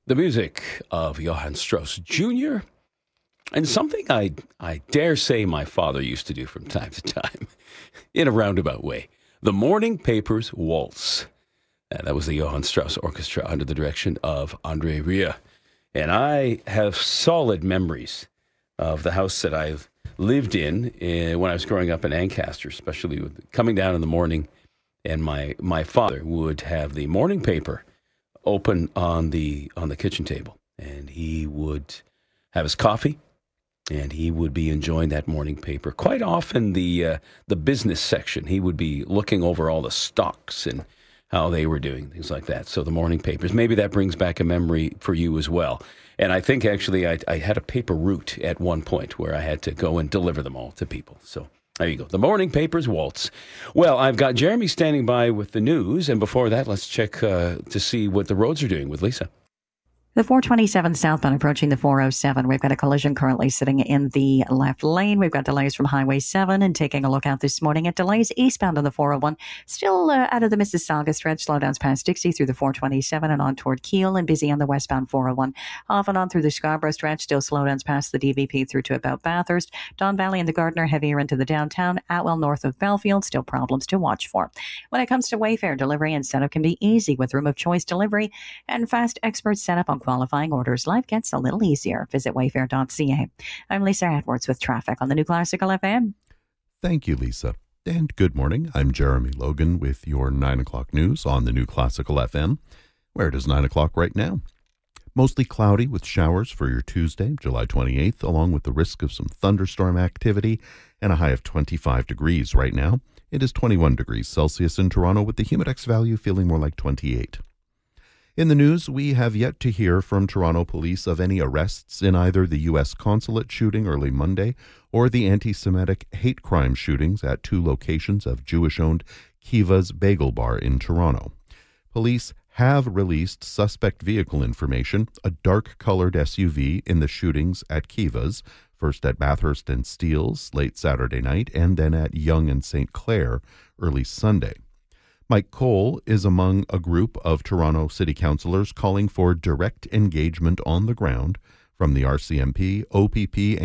The music of Johann Strauss Jr. and something I dare say my father used to do from time to time in a roundabout way. The Morning Papers Waltz. That was the Johann Strauss Orchestra under the direction of André Rieu. And I have solid memories of the house that I've lived in when I was growing up in Ancaster, especially with coming down in the morning. And my father would have the morning paper open on the kitchen table, and he would have his coffee, and he would be enjoying that morning paper. Quite often, the business section, he would be looking over all the stocks and how they were doing, things like that. So the morning papers, maybe that brings back a memory for you as well. And I think actually I had a paper route at one point where I had to go and deliver them all to people. So there you go. The Morning Papers Waltz. Well, I've got Jeremy standing by with the news. And before that, let's check to see what the roads are doing with Lisa. The 427 southbound approaching the 407. We've got a collision currently sitting in the left lane. We've got delays from Highway 7 and taking a look out this morning at delays eastbound on the 401. Still out of the Mississauga stretch, slowdowns past Dixie through the 427 and on toward Keele, and busy on the westbound 401. Off and on through the Scarborough stretch, still slowdowns past the DVP through to about Bathurst. Don Valley and the Gardiner heavier into the downtown. Atwell north of Belfield, still problems to watch for. When it comes to Wayfair, delivery and setup can be easy with room of choice delivery and fast expert setup on qualifying orders. Life gets a little easier. Visit wayfair.ca. I'm Lisa Edwards with traffic on the New Classical FM. Thank you, Lisa. And good morning. I'm Jeremy Logan with your 9 o'clock news on the New Classical FM, where it is 9 o'clock right now. Mostly cloudy with showers for your Tuesday, July 28th, along with the risk of some thunderstorm activity and a high of 25 degrees right now. It is 21 degrees Celsius in Toronto with the humidex value feeling more like 28. In the news, we have yet to hear from Toronto police of any arrests in either the U.S. consulate shooting early Monday or the anti-Semitic hate crime shootings at two locations of Jewish-owned Kiva's Bagel Bar in Toronto. Police have released suspect vehicle information, a dark-colored SUV in the shootings at Kiva's, first at Bathurst and Steeles late Saturday night and then at Yonge and St. Clair early Sunday. Mike Cole is among a group of Toronto City Councillors calling for direct engagement on the ground from the RCMP, OPP,